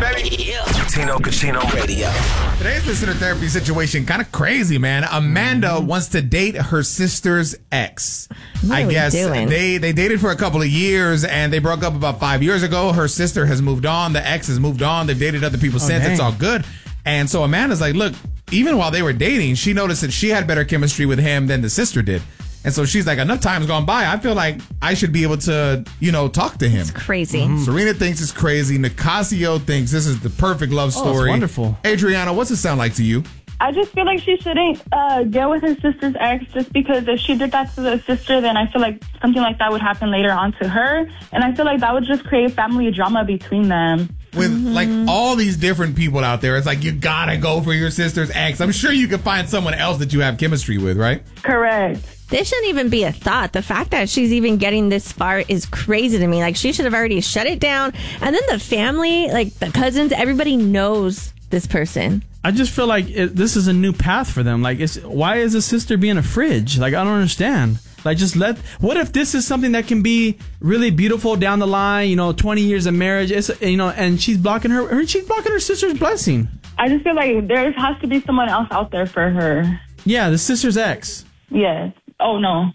baby. Yeah. Tino Cucino Radio. Today's listener therapy situation kind of crazy, man. Amanda wants to date her sister's ex. What are we doing? They dated for a couple of years and they broke up about 5 years ago. Her sister has moved on. The ex has moved on. They've dated other people since. dang. It's all good. And so Amanda's like, look, even while they were dating, she noticed that she had better chemistry with him than the sister did. And so she's like, enough time's gone by. I feel like I should be able to, talk to him. It's crazy. Serena thinks it's crazy. Nicasio thinks this is the perfect love story. it's wonderful. Adriana, what's it sound like to you? I just feel like she shouldn't get with her sister's ex just because if she did that to the sister, then I feel like something like that would happen later on to her. And I feel like that would just create family drama between them. With like all these different people out there, it's like you gotta go for your sister's ex. I'm sure you could find someone else that you have chemistry with, right? Correct. This shouldn't even be a thought. The fact that she's even getting this far is crazy to me. Like, she should have already shut it down. And then the family, like the cousins, everybody knows this person. I just feel like this is a new path for them. Like, why is a sister being a fridge? Like, I don't understand. Like, what if this is something that can be really beautiful down the line, 20 years of marriage, and she's blocking her sister's blessing. I just feel like there has to be someone else out there for her. Yeah, the sister's ex. Yes. Oh, no.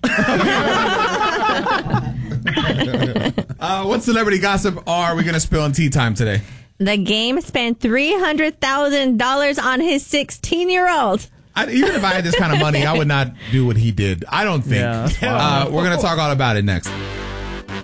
What celebrity gossip are we going to spill in tea time today? The Game spent $300,000 on his 16-year-old. Even if I had this kind of money, I would not do what he did. I don't think. Yeah, We're going to talk all about it next.